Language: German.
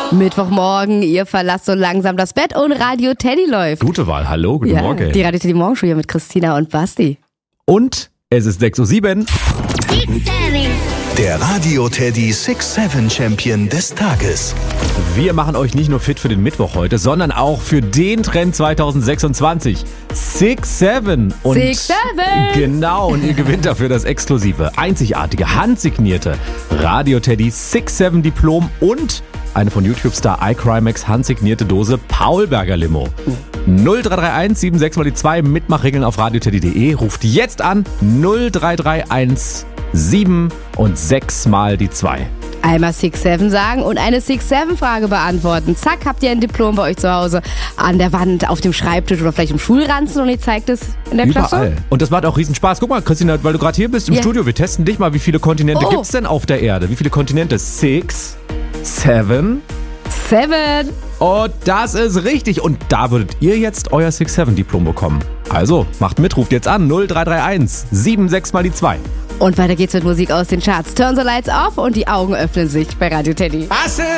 Mittwochmorgen, ihr verlasst so langsam das Bett und Radio Teddy läuft. Gute Wahl, hallo, guten Morgen. Die Radio Teddy Morgenshow hier mit Christina und Basti. Und es ist 6:07 Uhr. Der Radio Teddy 6-7 Champion des Tages. Wir machen euch nicht nur fit für den Mittwoch heute, sondern auch für den Trend 2026. 6-7. 6-7. Genau, und ihr gewinnt dafür das exklusive, einzigartige, handsignierte Radio Teddy 6-7 Diplom und eine von YouTube-Star iCrimex handsignierte Dose Paulberger Limo. 0331 76 mal die 2, Mitmachregeln auf radioteddy.de. Ruft jetzt an 0331 7 und 6 mal die 2. Einmal 6-7 sagen und eine 6-7-Frage beantworten. Zack, habt ihr ein Diplom bei euch zu Hause an der Wand, auf dem Schreibtisch oder vielleicht im Schulranzen und ihr zeigt es in der Klasse. Überall. Und das macht auch riesen Spaß. Guck mal, Christina, weil du gerade hier bist im Studio, wir testen dich mal. Wie viele Kontinente gibt's denn auf der Erde? Wie viele Kontinente? 6, 7. 7. Und das ist richtig. Und da würdet ihr jetzt euer 6-7-Diplom bekommen. Also, macht mit, ruft jetzt an 0331 76 mal die 2. Und weiter geht's mit Musik aus den Charts. Turn the lights off und die Augen öffnen sich bei Radio Teddy.